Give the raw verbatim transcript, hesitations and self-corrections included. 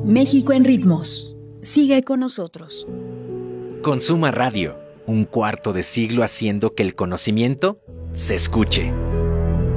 México en ritmos. Sigue con nosotros. Consuma Radio, un cuarto de siglo haciendo que el conocimiento se escuche.